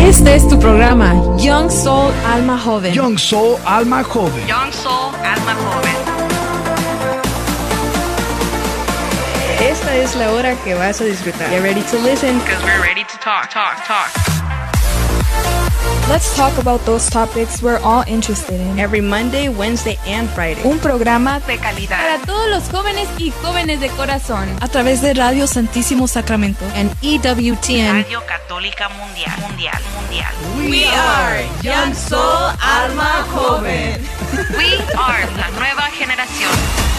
Este es tu programa, Young Soul Alma Joven. Young Soul Alma Joven. Young Soul Alma Joven. Esta es la hora que vas a disfrutar. Get ready to listen. Because we're ready to talk. Let's talk about those topics we're all interested in. Every Monday, Wednesday, and Friday. Un programa De calidad. Para todos los jóvenes y jóvenes de corazón. a través de Radio Santísimo Sacramento En EWTN. Radio Católica Mundial. We are Young Soul Alma Joven. We are la nueva generación.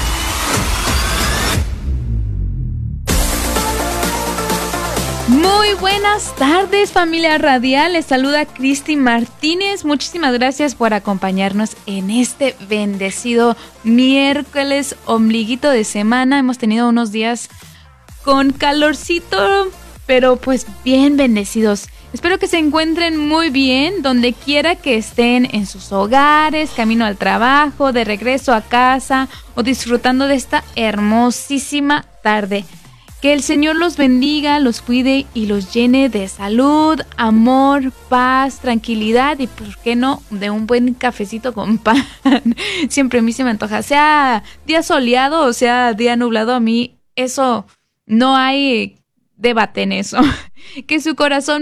Muy buenas tardes, familia radial. Les saluda Cristi Martínez. Muchísimas gracias por acompañarnos en este bendecido miércoles, ombliguito de semana. Hemos tenido unos días con calorcito, pero pues bien bendecidos. Espero que se encuentren muy bien donde quiera que estén, en sus hogares, camino al trabajo, de regreso a casa o disfrutando de esta hermosísima tarde. Que el Señor los bendiga, los cuide y los llene de salud, amor, paz, tranquilidad y, ¿por qué no?, de un buen cafecito con pan. Siempre a mí se me antoja. Sea día soleado o sea día nublado, a mí eso no hay debate en eso. Que su corazón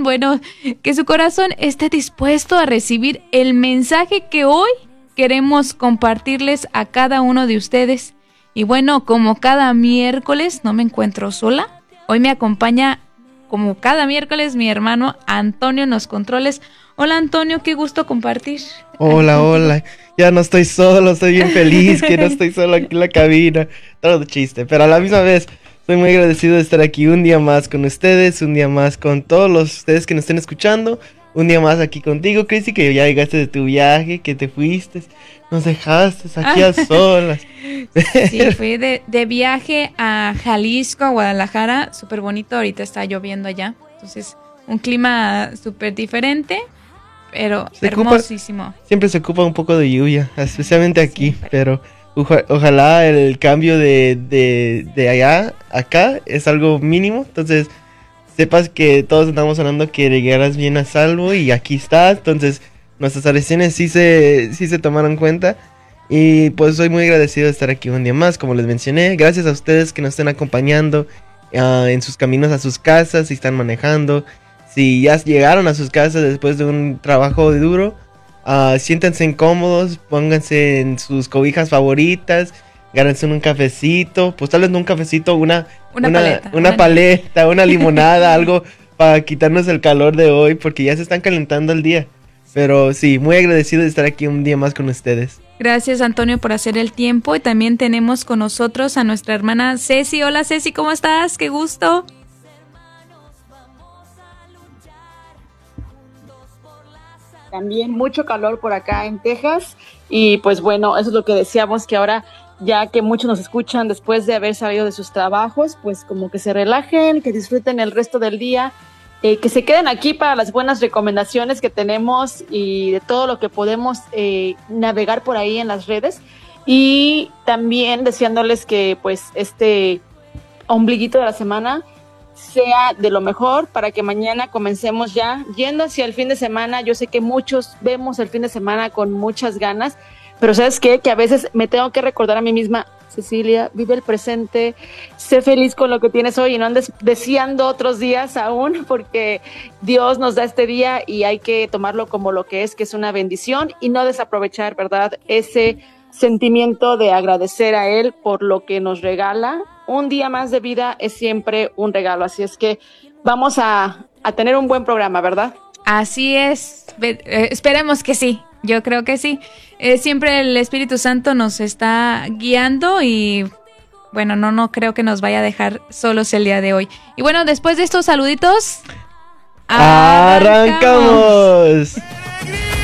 esté dispuesto a recibir el mensaje que hoy queremos compartirles a cada uno de ustedes. Y bueno, como cada miércoles no me encuentro sola. Hoy me acompaña, como cada miércoles, mi hermano Antonio en los controles. Hola Antonio, qué gusto compartir. Hola. Ya no estoy solo, estoy bien feliz que no estoy solo aquí en la cabina. Todo chiste, pero a la misma vez estoy muy agradecido de estar aquí un día más con ustedes, un día más con todos ustedes que nos estén escuchando. Un día más aquí contigo, Cristi, que ya llegaste de tu viaje, que te fuiste, nos dejaste aquí a solas. Sí, fui de viaje a Jalisco, a Guadalajara, súper bonito, ahorita está lloviendo allá, entonces un clima súper diferente, pero hermosísimo. Siempre se ocupa un poco de lluvia, especialmente aquí, Siempre. pero ojalá el cambio de allá a acá es algo mínimo, entonces sepas que todos estamos hablando que llegaras bien a salvo y aquí estás, entonces nuestras oraciones sí se tomaron en cuenta y pues soy muy agradecido de estar aquí un día más, como les mencioné, gracias a ustedes que nos estén acompañando en sus caminos a sus casas, si están manejando, si ya llegaron a sus casas después de un trabajo duro, siéntanse incómodos, pónganse en sus cobijas favoritas, gánense un cafecito, pues tal vez no un cafecito, una paleta, una limonada, algo para quitarnos el calor de hoy, porque ya se están calentando el día. Pero sí, muy agradecido de estar aquí un día más con ustedes. Gracias Antonio por hacer el tiempo y también tenemos con nosotros a nuestra hermana Ceci. Hola Ceci, ¿cómo estás? Qué gusto. También mucho calor por acá en Texas y pues bueno, eso es lo que decíamos, que ahora ya que muchos nos escuchan después de haber salido de sus trabajos, pues como que se relajen, que disfruten el resto del día, que se queden aquí para las buenas recomendaciones que tenemos y de todo lo que podemos navegar por ahí en las redes, y también deseándoles que pues este ombliguito de la semana sea de lo mejor para que mañana comencemos ya yendo hacia el fin de semana. Yo sé que muchos vemos el fin de semana con muchas ganas, pero ¿sabes qué? Que a veces me tengo que recordar a mí misma, Cecilia, vive el presente, sé feliz con lo que tienes hoy y no andes deseando otros días aún, porque Dios nos da este día y hay que tomarlo como lo que es una bendición y no desaprovechar, ¿verdad?, ese sentimiento de agradecer a Él por lo que nos regala. Un día más de vida es siempre un regalo, así es que vamos a tener un buen programa, ¿verdad? Así es, esperemos que sí, yo creo que sí. Siempre el Espíritu Santo nos está guiando y bueno, no creo que nos vaya a dejar solos el día de hoy. Y bueno, después de estos saluditos, ¡arrancamos!